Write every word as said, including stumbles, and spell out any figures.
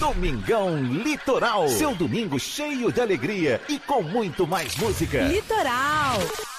Domingão Litoral. Seu domingo cheio de alegria e com muito mais música. Litoral.